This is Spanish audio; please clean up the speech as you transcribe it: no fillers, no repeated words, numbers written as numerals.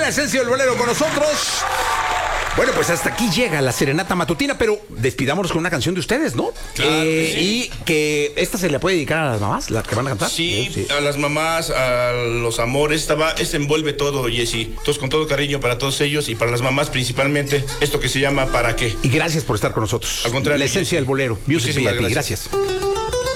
la esencia del bolero con nosotros. Bueno, pues hasta aquí llega la serenata matutina, pero despidámonos con una canción de ustedes, ¿no? Claro que sí. Y que esta se le puede dedicar a las mamás, las que van a cantar. Sí, a las mamás, a los amores, envuelve todo, Jessy. Entonces, con todo cariño para todos ellos y para las mamás principalmente, esto que se llama ¿Para qué? Y gracias por estar con nosotros. Al contrario, la esencia del bolero. Music muchísimas VIP. gracias. Gracias.